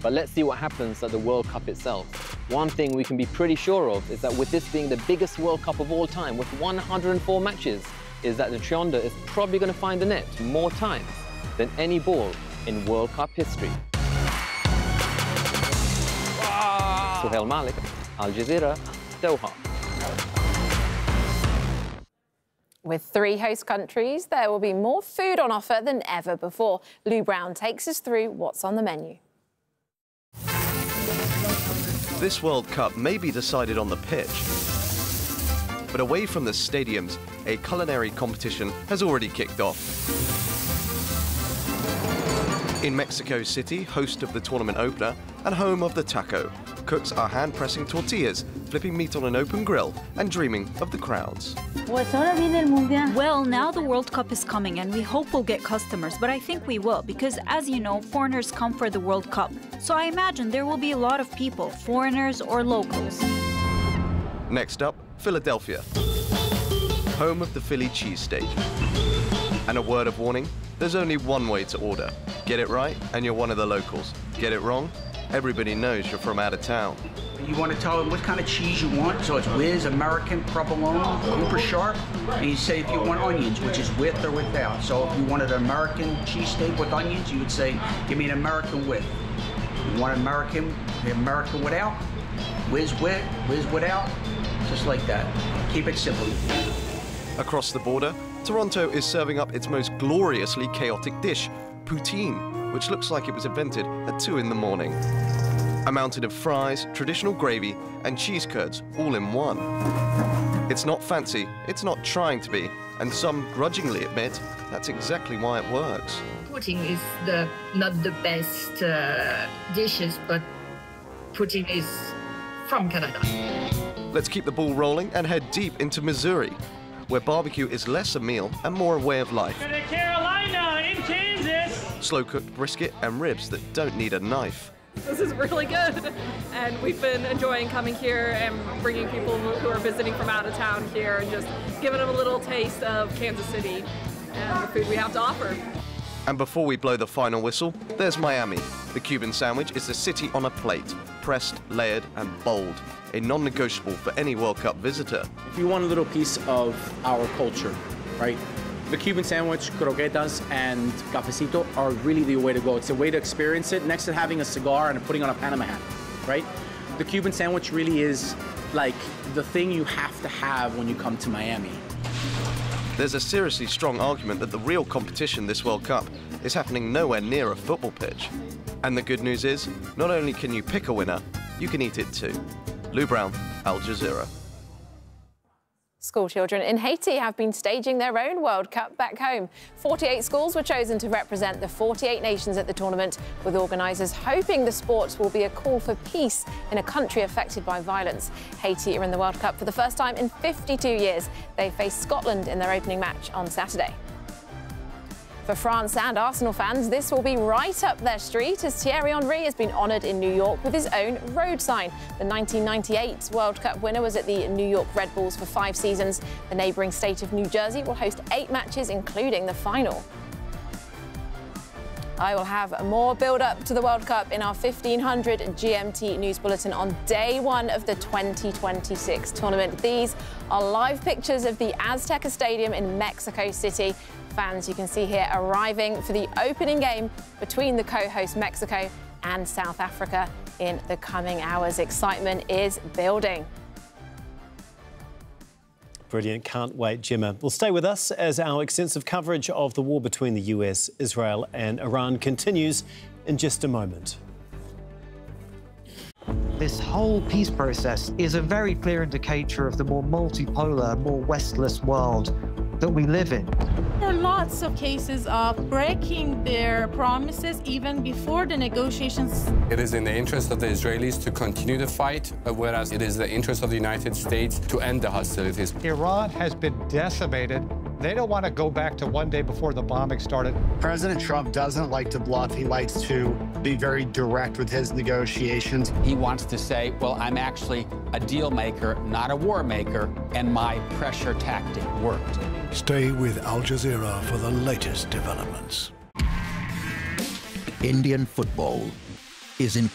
But let's see what happens at the World Cup itself. One thing we can be pretty sure of is that with this being the biggest World Cup of all time, with 104 matches, is that the Trionda is probably going to find the net more times than any ball in World Cup history. Suhail Malik, Al Jazeera, Doha. With 3 host countries, there will be more food on offer than ever before. Lou Brown takes us through what's on the menu. This World Cup may be decided on the pitch, but away from the stadiums, a culinary competition has already kicked off. In Mexico City, host of the tournament opener and home of the taco, cooks are hand-pressing tortillas, flipping meat on an open grill and dreaming of the crowds. Well, now the World Cup is coming and we hope we'll get customers, but I think we will because, as you know, foreigners come for the World Cup. So I imagine there will be a lot of people, foreigners or locals. Next up, Philadelphia, home of the Philly cheesesteak. And a word of warning, there's only one way to order. Get it right and you're one of the locals. Get it wrong, everybody knows you're from out of town. You want to tell them what kind of cheese you want, so it's whiz, American, provolone, Cooper Sharp, and you say if you want onions, which is with or without. So if you wanted an American cheesesteak with onions, you would say, give me an American with. You want American without, whiz with, whiz without, just like that. Keep it simple. Across the border, Toronto is serving up its most gloriously chaotic dish, poutine, which looks like it was invented at 2 in the morning. A mountain of fries, traditional gravy, and cheese curds all in one. It's not fancy, it's not trying to be, and some grudgingly admit that's exactly why it works. Poutine is not the best dishes, but poutine is from Canada. Let's keep the ball rolling and head deep into Missouri, where barbecue is less a meal and more a way of life. To Carolina, in Kansas. Slow-cooked brisket and ribs that don't need a knife. This is really good, and we've been enjoying coming here and bringing people who are visiting from out of town here and just giving them a little taste of Kansas City and the food we have to offer. And before we blow the final whistle, there's Miami. The Cuban sandwich is the city on a plate, pressed, layered, and bold, a non-negotiable for any World Cup visitor. If you want a little piece of our culture, right? The Cuban sandwich, croquetas, and cafecito are really the way to go. It's a way to experience it next to having a cigar and putting on a Panama hat, right? The Cuban sandwich really is like the thing you have to have when you come to Miami. There's a seriously strong argument that the real competition this World Cup is happening nowhere near a football pitch. And the good news is, not only can you pick a winner, you can eat it too. Lou Brown, Al Jazeera. School children in Haiti have been staging their own World Cup back home. 48 schools were chosen to represent the 48 nations at the tournament, with organisers hoping the sports will be a call for peace in a country affected by violence. Haiti are in the World Cup for the first time in 52 years. They face Scotland in their opening match on Saturday. For France and Arsenal fans, this will be right up their street as Thierry Henry has been honoured in New York with his own road sign. The 1998 World Cup winner was at the New York Red Bulls for 5 seasons. The neighbouring state of New Jersey will host 8 matches, including the final. I will have more build-up to the World Cup in our 1500 GMT news bulletin on day 1 of the 2026 tournament. These are live pictures of the Azteca Stadium in Mexico City. Fans you can see here arriving for the opening game between the co-host Mexico and South Africa in the coming hours. Excitement is building. Brilliant. Can't wait, Gemma. Well, stay with us as our extensive coverage of the war between the US, Israel and Iran continues in just a moment. This whole peace process is a very clear indicator of the more multipolar, more Westless world that we live in. There are lots of cases of breaking their promises even before the negotiations. It is in the interest of the Israelis to continue the fight, whereas it is the interest of the United States to end the hostilities. Iran has been decimated. They don't want to go back to one day before the bombing started. President Trump doesn't like to bluff. He likes to be very direct with his negotiations. He wants to say, well, I'm actually a deal maker, not a war maker, and my pressure tactic worked. Stay with Al Jazeera for the latest developments. Indian football is in